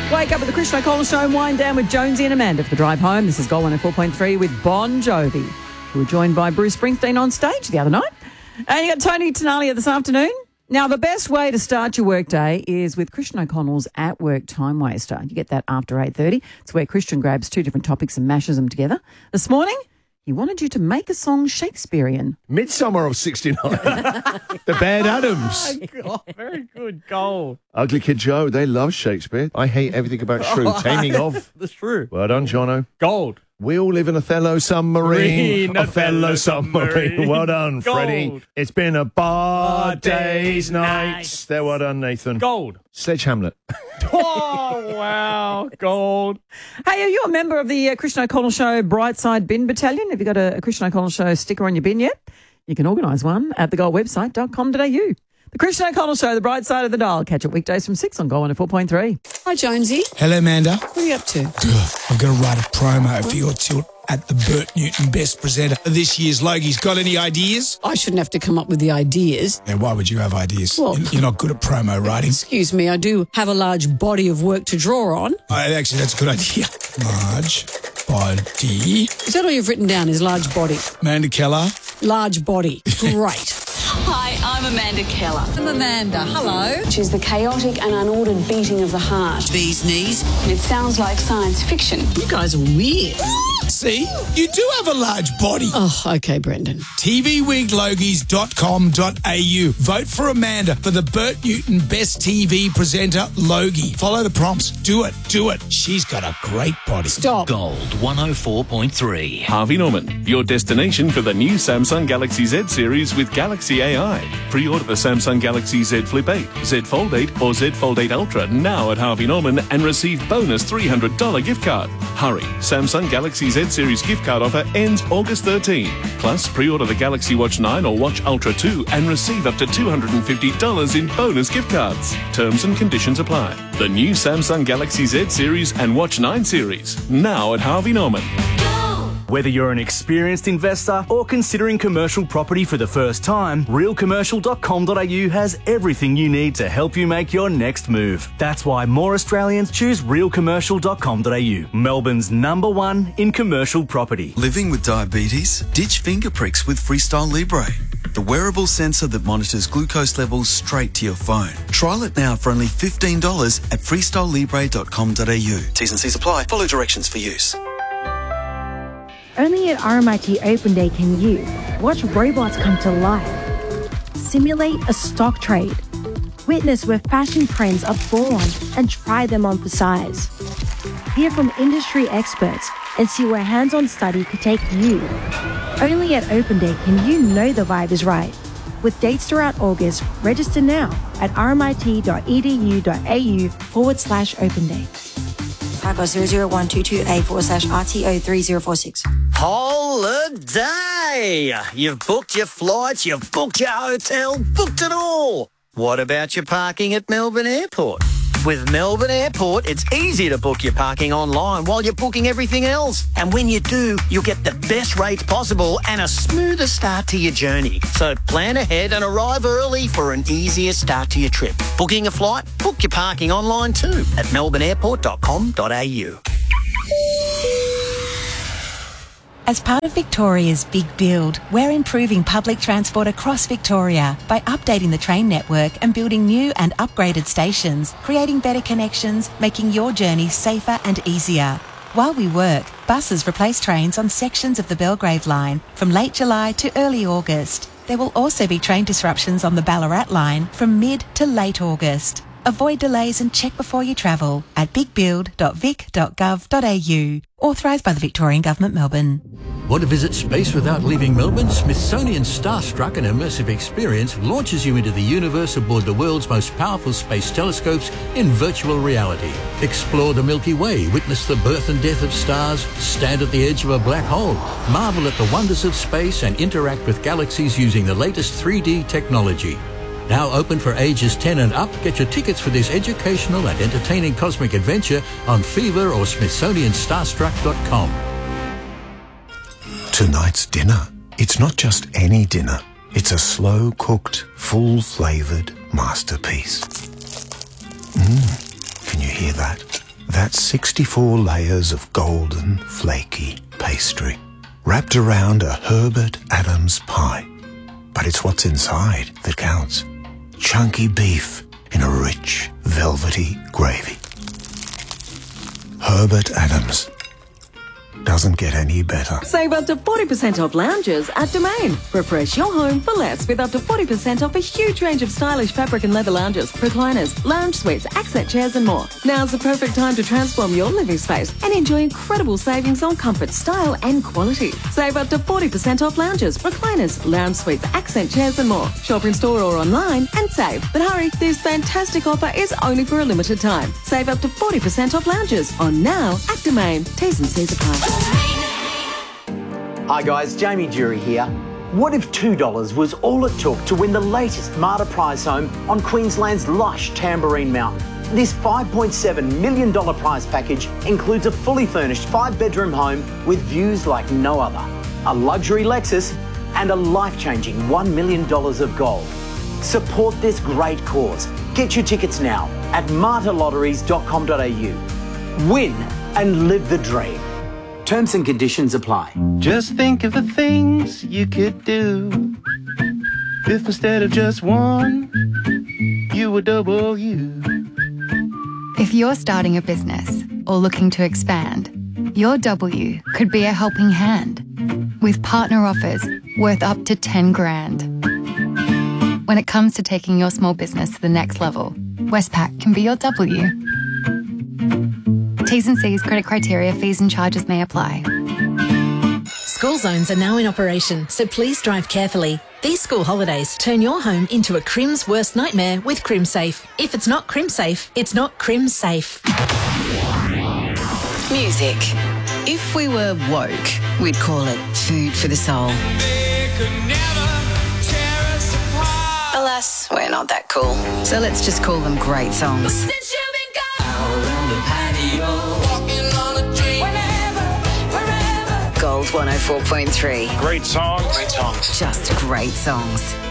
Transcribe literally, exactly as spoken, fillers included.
Wake up with the Christian O'Connell Show and wind down with Jonesy and Amanda for the drive home. This is Gold one oh four point three with Bon Jovi, who were joined by Bruce Springsteen on stage the other night. And you got Tony Tenalia this afternoon. Now, the best way to start your workday is with Christian O'Connell's At Work Time Waster. You get that after eight thirty. It's where Christian grabs two different topics and mashes them together. This morning, he wanted you to make a song Shakespearean. Midsummer of sixty-nine. The Bad Adams. Oh, very good goal. Ugly Kid Joe, they love Shakespeare. I hate everything about Shrew. Taming of. That's true. Well done, Jono. Gold. We all live in Othello submarine. Green Othello submarine. submarine. Well done, Gold. Freddie. It's been a bar Bar days, days, nights. nights. There, well done, Nathan. Gold. Sledge Hamlet. Oh, wow. Gold. Hey, are you a member of the uh, Christian O'Connell Show Brightside Bin Battalion? Have you got a, a Christian O'Connell Show sticker on your bin yet? You can organise one at the gold website dot com dot a u. The Christian O'Connell Show, the bright side of the dial. Catch it weekdays from six on Gold one oh four point three. Hi, Jonesy. Hello, Amanda. What are you up to? I've got to write a promo for your tilt at the Bert Newton Best Presenter of this year's Logie's. Got any ideas? I shouldn't have to come up with the ideas. Yeah, why would you have ideas? Well- You're- You're not good at promo writing. Excuse me, I do have a large body of work to draw on. Oh, actually, that's a good idea. Large body. Is that all you've written down, is large body? Amanda Keller. Large body. Great. Hi, I'm Amanda Keller. I'm Amanda. Hello. Which is the chaotic and unordered beating of the heart. Bee's knees. It sounds like science fiction. You guys are weird. See? You do have a large body. Oh, okay, Brendan. T V week logies dot com dot a u. Vote for Amanda for the Bert Newton Best T V Presenter Logie. Follow the prompts. Do it. Do it. She's got a great body. Stop. Gold one oh four point three. Harvey Norman, your destination for the new Samsung Galaxy Z series with Galaxy A I. Pre-order the Samsung Galaxy Z Flip eight, Z Fold eight or Z Fold eight Ultra now at Harvey Norman and receive bonus three hundred dollars gift card. Hurry, Samsung Galaxy Z series gift card offer ends August thirteenth. Plus, pre-order the Galaxy Watch nine or Watch Ultra two and receive up to two hundred fifty dollars in bonus gift cards. Terms and conditions apply. The new Samsung Galaxy Z series and Watch nine series now at Harvey Norman. Whether you're an experienced investor or considering commercial property for the first time, real commercial dot com dot a u has everything you need to help you make your next move. That's why more Australians choose real commercial dot com dot a u, Melbourne's number one in commercial property. Living with diabetes? Ditch finger pricks with Freestyle Libre, the wearable sensor that monitors glucose levels straight to your phone. Trial it now for only fifteen dollars at freestyle libre dot com dot a u. T's and C's apply. Follow directions for use. Only at R M I T Open Day can you watch robots come to life, simulate a stock trade, witness where fashion trends are born and try them on for size, hear from industry experts and see where hands-on study could take you. Only at Open Day can you know the vibe is right. With dates throughout August, register now at rmit.edu.au forward slash open day. Typo zero zero one two two A forward slash R T O three zero four six. Holiday! You've booked your flights, you've booked your hotel, booked it all. What about your parking at Melbourne Airport? With Melbourne Airport, it's easy to book your parking online while you're booking everything else. And when you do, you'll get the best rates possible and a smoother start to your journey. So plan ahead and arrive early for an easier start to your trip. Booking a flight? Book your parking online too at melbourne airport dot com dot a u. As part of Victoria's Big Build, we're improving public transport across Victoria by updating the train network and building new and upgraded stations, creating better connections, making your journey safer and easier. While we work, buses replace trains on sections of the Belgrave line from late July to early August. There will also be train disruptions on the Ballarat line from mid to late August. Avoid delays and check before you travel at big build dot vic dot gov dot a u. Authorised by the Victorian Government, Melbourne. Want to visit space without leaving Melbourne? Smithsonian's Starstruck, an immersive experience, launches you into the universe aboard the world's most powerful space telescopes in virtual reality. Explore the Milky Way, witness the birth and death of stars, stand at the edge of a black hole, marvel at the wonders of space and interact with galaxies using the latest three D technology. Now open for ages ten and up. Get your tickets for this educational and entertaining cosmic adventure on Fever or Smithsonian Starstruck dot com. Tonight's dinner. It's not just any dinner. It's a slow-cooked, full-flavoured masterpiece. Mmm. Can you hear that? That's sixty-four layers of golden, flaky pastry wrapped around a Herbert Adams pie. But it's what's inside that counts. Chunky beef in a rich, velvety gravy. Herbert Adams. Doesn't get any better. Save up to forty percent off lounges at Domain. Refresh your home for less with up to forty percent off a huge range of stylish fabric and leather lounges, recliners, lounge suites, accent chairs and more. Now's the perfect time to transform your living space and enjoy incredible savings on comfort, style and quality. Save up to forty percent off lounges, recliners, lounge suites, accent chairs and more. Shop in store or online and save. But hurry, this fantastic offer is only for a limited time. Save up to forty percent off lounges on now at Domain. T's and C's apply. Hi guys, Jamie Jury here. What if two dollars was all it took to win the latest Marta prize home on Queensland's lush Tamborine Mountain? This five point seven million dollars prize package includes a fully furnished five-bedroom home with views like no other, a luxury Lexus and a life-changing one million dollars of gold. Support this great cause. Get your tickets now at marta lotteries dot com dot a u. Win and live the dream. Terms and conditions apply. Just think of the things you could do if instead of just one, you were double you. If you're starting a business or looking to expand, your W could be a helping hand with partner offers worth up to ten grand. When it comes to taking your small business to the next level, Westpac can be your W. T's and C's, credit criteria, fees and charges may apply. School zones are now in operation, so please drive carefully. These school holidays turn your home into a Crim's worst nightmare with CrimSafe. If it's not CrimSafe, it's not CrimSafe. Music. If we were woke, we'd call it food for the soul. Alas, we're not that cool. So let's just call them great songs. Gold one oh four point three. Great songs. Great songs. Just great songs.